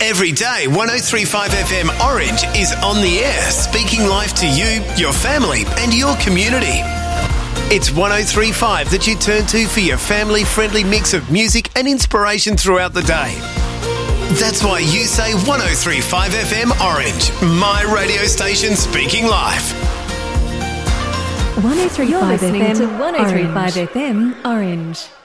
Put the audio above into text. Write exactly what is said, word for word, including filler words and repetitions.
Every day, one oh three point five F M Orange is on the air, speaking life to you, your family and your community. It's one oh three point five that you turn to for your family-friendly mix of music and inspiration throughout the day. That's why you say one oh three point five F M Orange, my radio station speaking life. one oh three point five F M to one oh three point five F M Orange.